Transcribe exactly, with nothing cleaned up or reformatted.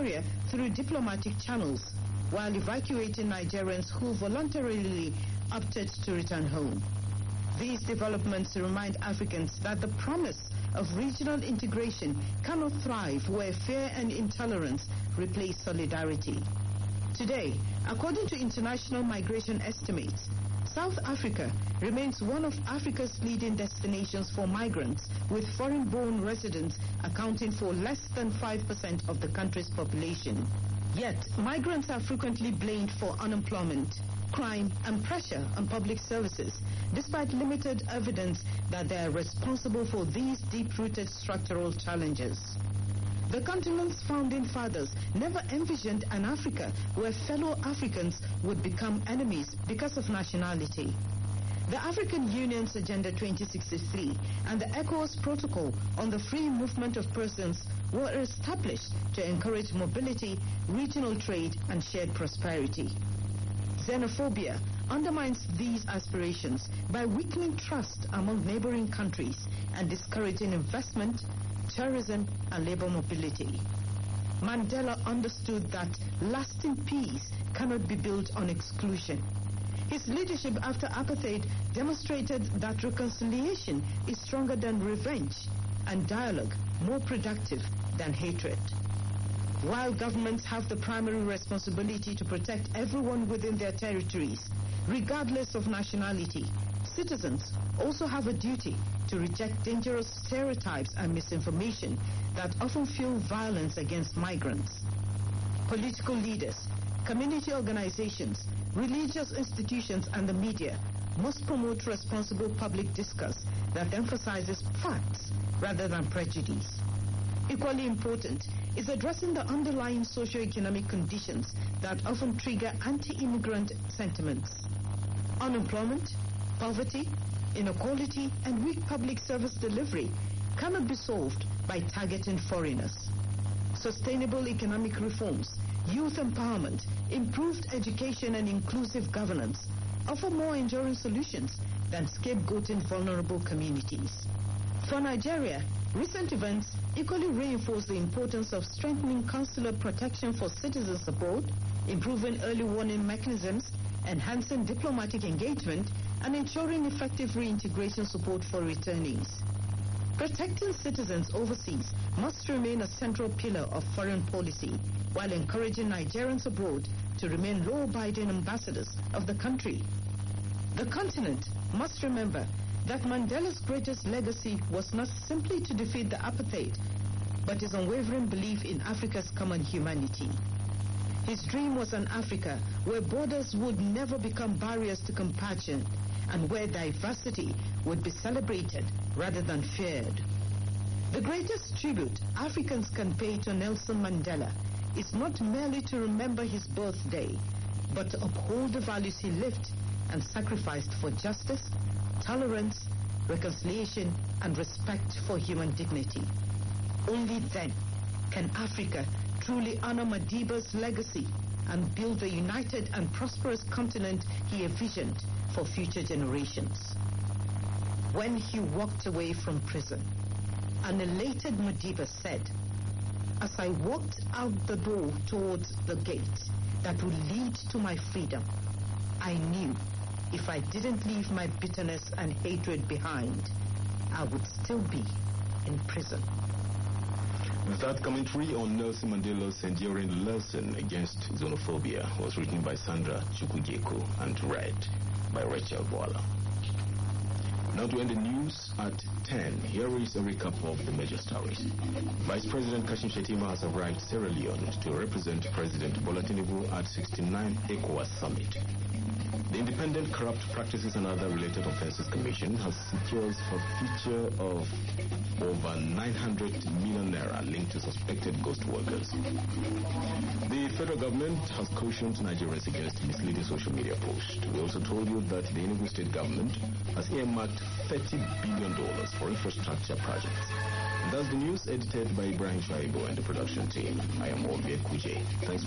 Nigeria through diplomatic channels, while evacuating Nigerians who voluntarily opted to return home. These developments remind Africans that the promise of regional integration cannot thrive where fear and intolerance replace solidarity. Today, according to international migration estimates, South Africa remains one of Africa's leading destinations for migrants, with foreign-born residents accounting for less than five percent of the country's population. Yet, migrants are frequently blamed for unemployment, crime, and pressure on public services, despite limited evidence that they are responsible for these deep-rooted structural challenges. The continent's founding fathers never envisioned an Africa where fellow Africans would become enemies because of nationality. The African Union's Agenda twenty sixty-three and the ECOWAS Protocol on the free movement of persons were established to encourage mobility, regional trade, and shared prosperity. Xenophobia undermines these aspirations by weakening trust among neighboring countries and discouraging investment, tourism, and labor mobility. Mandela understood that lasting peace cannot be built on exclusion. His leadership after apartheid demonstrated that reconciliation is stronger than revenge and dialogue more productive than hatred. While governments have the primary responsibility to protect everyone within their territories, regardless of nationality, citizens also have a duty to reject dangerous stereotypes and misinformation that often fuel violence against migrants. Political leaders, community organizations, religious institutions, and the media must promote responsible public discourse that emphasizes facts rather than prejudice. Equally important is addressing the underlying socio-economic conditions that often trigger anti-immigrant sentiments. Unemployment, poverty, inequality, and weak public service delivery cannot be solved by targeting foreigners. Sustainable economic reforms, youth empowerment, improved education, and inclusive governance offer more enduring solutions than scapegoating vulnerable communities. For Nigeria, recent events equally reinforce the importance of strengthening consular protection for citizen support, improving early warning mechanisms, enhancing diplomatic engagement, and ensuring effective reintegration support for returnees. Protecting citizens overseas must remain a central pillar of foreign policy, while encouraging Nigerians abroad to remain law-abiding ambassadors of the country. The continent must remember that Mandela's greatest legacy was not simply to defeat the apartheid, but his unwavering belief in Africa's common humanity. His dream was an Africa where borders would never become barriers to compassion, and where diversity would be celebrated rather than feared. The greatest tribute Africans can pay to Nelson Mandela is not merely to remember his birthday, but to uphold the values he lived and sacrificed for justice, tolerance, reconciliation, and respect for human dignity. Only then can Africa truly honor Madiba's legacy and build the united and prosperous continent he envisioned for future generations. When he walked away from prison, an elated Madiba said, "As I walked out the door towards the gate that would lead to my freedom, I knew if I didn't leave my bitterness and hatred behind, I would still be in prison." That commentary on Nelson Mandela's enduring lesson against xenophobia was written by Sandra Chukwujeko and read by Rachel Boala. Now to end the news at ten, here is a recap of the major stories. Vice President Kashim Shettima has arrived Sierra Leone to represent President Bola Tinubu at sixty-ninth ECOWAS Summit. The Independent Corrupt Practices and Other Related Offences Commission has secured a feature of over nine hundred million naira linked to suspected ghost workers. The federal government has cautioned Nigerians against misleading social media posts. We also told you that the Enugu state government has earmarked thirty billion dollars for infrastructure projects. And that's the news edited by Ibrahim Shaibo and the production team. I am Olbia Kuje. Thanks.